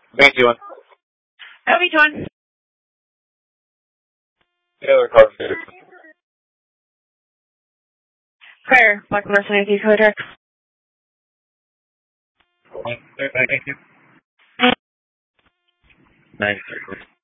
21. How are you doing? Taylor Carter. Prayer, Black Mercenary Codex. Thank you. 93.